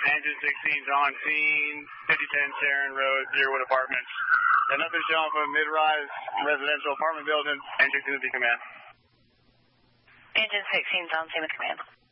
Engine 16's on scene, 5010 Sharon Road, Deerwood Apartments. Another jump of mid-rise residential apartment building. Engine 2 to command. Engine 16's on scene with command.